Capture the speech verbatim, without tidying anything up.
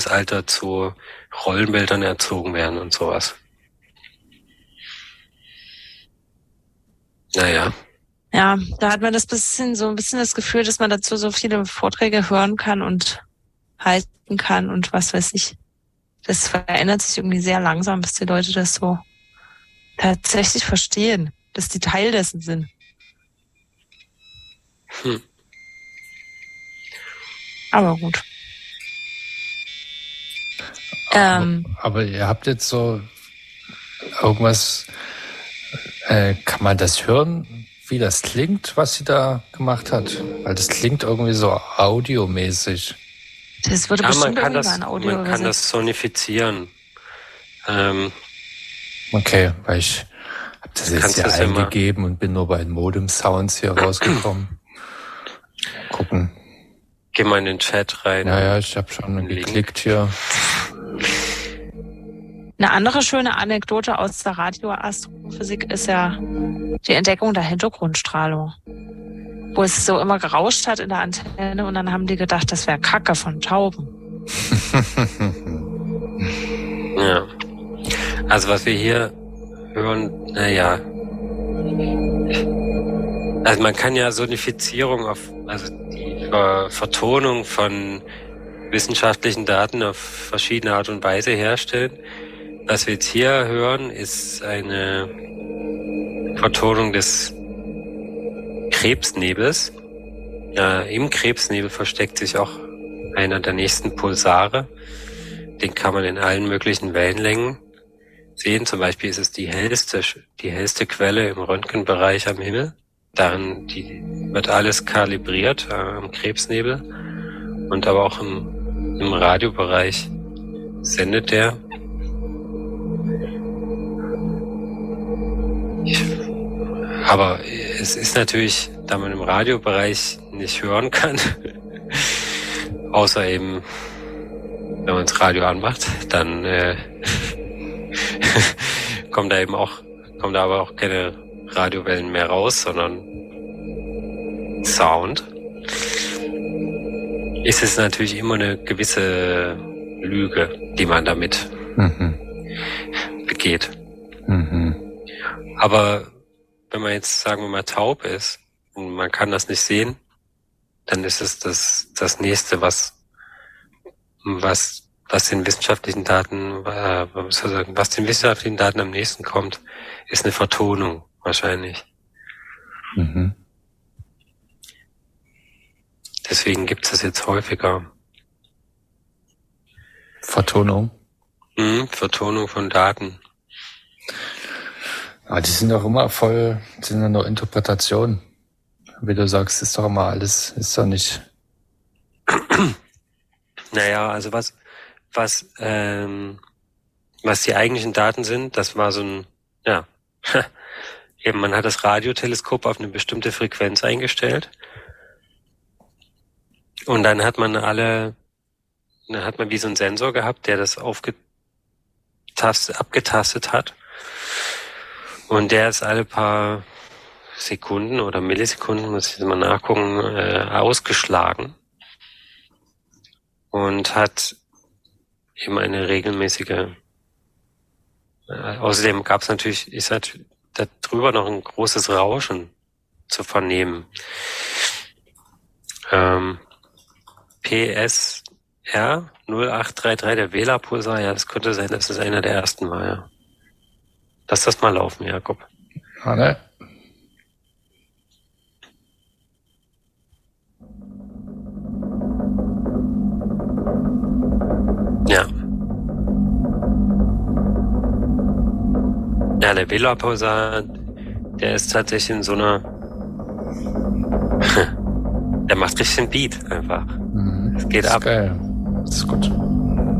Alter zu Rollenbildern erzogen werden und sowas. Naja. Ja, da hat man das bisschen, so ein bisschen das Gefühl, dass man dazu so viele Vorträge hören kann und halten kann und was weiß ich. Das verändert sich irgendwie sehr langsam, bis die Leute das so tatsächlich verstehen, dass die Teil dessen sind. Hm. Aber gut. Aber, Ähm, aber ihr habt jetzt so irgendwas, äh, kann man das hören, wie das klingt, was sie da gemacht hat? Weil das klingt irgendwie so audiomäßig. das wurde Ja, man bestimmt kann irgendwie das, mal in Audio man kann übersetzt. das sonifizieren. Ähm, Okay, weil ich habe das Du jetzt kannst hier das ja mal- eingegeben und bin nur bei den Modem-Sounds hier rausgekommen. Gucken. Geh mal in den Chat rein. Ja, ja, ich habe schon Link. geklickt hier. Eine andere schöne Anekdote aus der Radioastrophysik ist ja die Entdeckung der Hintergrundstrahlung. Wo es so immer gerauscht hat in der Antenne und dann haben die gedacht, das wäre Kacke von Tauben. Ja. Also was wir hier hören, naja. Also man kann ja Sonifizierung auf, also die Ver Vertonung von wissenschaftlichen Daten auf verschiedene Art und Weise herstellen. Was wir jetzt hier hören, ist eine Vertonung des Krebsnebels. Ja, im Krebsnebel versteckt sich auch einer der nächsten Pulsare. Den kann man in allen möglichen Wellenlängen sehen. Zum Beispiel ist es die hellste, die hellste Quelle im Röntgenbereich am Himmel. Darin die, wird alles kalibriert äh, am Krebsnebel. Und aber auch im, im Radiobereich sendet der. Ich, aber es ist natürlich, da man im Radiobereich nicht hören kann, außer eben, wenn man das Radio anmacht, dann äh, kommt da eben auch, kommt da aber auch keine Radiowellen mehr raus, sondern Sound. Ist es natürlich immer eine gewisse Lüge, die man damit Mhm. begeht. Mhm. Aber wenn man jetzt, sagen wir mal, taub ist und man kann das nicht sehen, dann ist es das, das nächste, was, was, was den wissenschaftlichen Daten, äh, was soll ich sagen, was den wissenschaftlichen Daten am nächsten kommt, ist eine Vertonung, wahrscheinlich. Mhm. Deswegen gibt es das jetzt häufiger. Vertonung. Mhm, Vertonung von Daten. Aber die sind doch immer voll, die sind ja nur Interpretationen. Wie du sagst, ist doch immer alles, ist doch nicht. Naja, also was, was, ähm, was die eigentlichen Daten sind, das war so ein, ja, eben man hat das Radioteleskop auf eine bestimmte Frequenz eingestellt und dann hat man alle, dann hat man wie so einen Sensor gehabt, der das aufgetastet, abgetastet hat und der ist alle paar Sekunden oder Millisekunden, muss ich jetzt mal nachgucken, äh, ausgeschlagen und hat eben eine regelmäßige, äh, außerdem gab es natürlich, ist halt da drüber noch ein großes Rauschen zu vernehmen. Ähm, P S R null acht drei drei, der Wählerpulsar, ja, das könnte sein, dass es einer der ersten war, ja. Lass das mal laufen, Jakob. Ah, ne? Ja. Ja, der Wählerpulsar, der ist tatsächlich in so einer, der macht richtig einen Beat einfach. Mhm. Es geht Das ist ab. geil. Das ist gut.